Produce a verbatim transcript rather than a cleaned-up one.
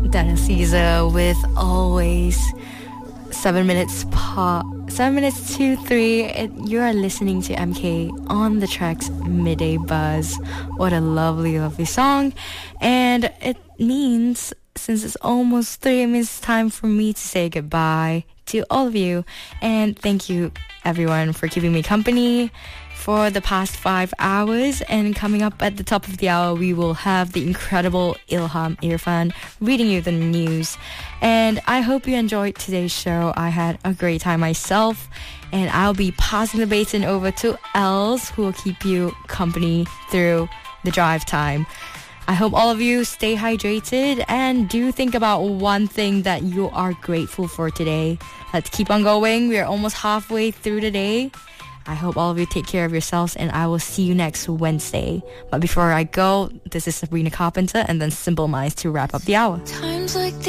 Dennis Caesar with Always. Seven minutes pop. Seven minutes to three. It, you are listening to M K on the Track's Midday Buzz. What a lovely, lovely song. And it means, since it's almost three, it means it's time for me to say goodbye to all of you. And thank you, everyone, for keeping me company for the past five hours. And coming up at the top of the hour, we will have the incredible Ilham Irfan reading you the news. And I hope you enjoyed today's show. I had a great time myself, and I'll be passing the baton over to Els, who will keep you company through the drive time. I hope all of you stay hydrated and do think about one thing that you are grateful for today. Let's keep on going. We are almost halfway through the day. I hope all of you take care of yourselves, and I will see you next Wednesday. But before I go, this is Sabrina Carpenter and then Simple Minds to wrap up the hour. Times like